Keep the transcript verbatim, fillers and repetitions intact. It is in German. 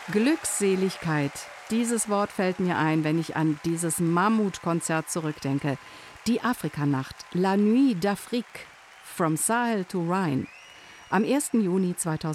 Glückseligkeit. Dieses Wort fällt mir ein, wenn ich an dieses Mammutkonzert zurückdenke. Die Afrikanacht, La Nuit d'Afrique, From Sahel to Rhine. Am ersten Juni zweitausendfünf